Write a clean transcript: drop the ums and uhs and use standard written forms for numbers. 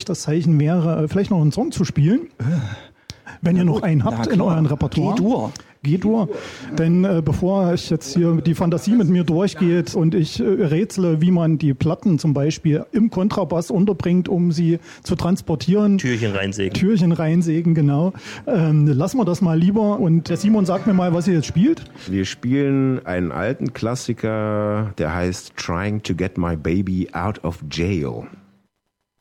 das Zeichen wäre, vielleicht noch einen Song zu spielen. Wenn ihr noch einen habt in eurem Repertoire. G-Dur. Denn bevor ich jetzt hier die Fantasie mit mir durchgeht und ich rätsle, wie man die Platten zum Beispiel im Kontrabass unterbringt, um sie zu transportieren. Türchen reinsägen, genau. Lassen wir das mal lieber. Und der Simon sagt mir mal, was ihr jetzt spielt. Wir spielen einen alten Klassiker, der heißt Trying to Get My Baby Out of Jail.